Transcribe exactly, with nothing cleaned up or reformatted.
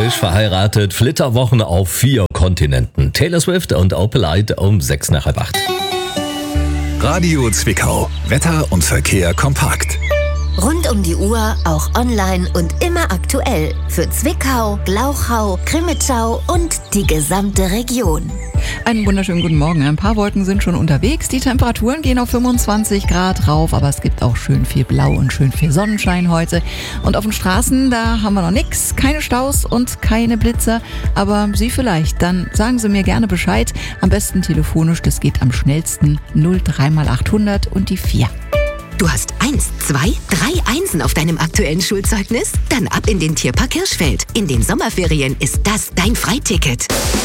frisch verheiratet, Flitterwochen auf vier Kontinenten. Taylor Swift und Opelite um sechs nach halb acht. Radio Zwickau. Wetter und Verkehr kompakt. Rund um die Uhr, auch online und immer aktuell. Für Zwickau, Glauchau, Crimmitschau und die gesamte Region. Einen wunderschönen guten Morgen. Ein paar Wolken sind schon unterwegs. Die Temperaturen gehen auf fünfundzwanzig Grad rauf, aber es gibt auch schön viel Blau und schön viel Sonnenschein heute. Und auf den Straßen, da haben wir noch nichts. Keine Staus und keine Blitzer. Aber Sie vielleicht, dann sagen Sie mir gerne Bescheid. Am besten telefonisch, das geht am schnellsten. null drei mal achthundert und die vier. Du hast eins, zwei, drei Einsen auf deinem aktuellen Schulzeugnis? Dann ab in den Tierpark Hirschfeld. In den Sommerferien ist das dein Freiticket.